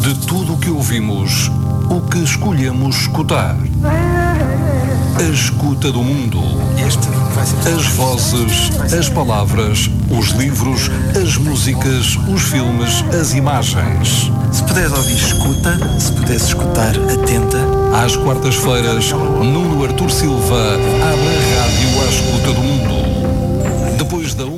De tudo o que ouvimos, o que escolhemos escutar. A escuta do mundo. As vozes, as palavras, os livros, as músicas, os filmes, as imagens. Se puderes ouvir, escuta. Se puderes escutar, atenta. Às quartas-feiras, Nuno Artur Silva abre a rádio à escuta do mundo. Depois da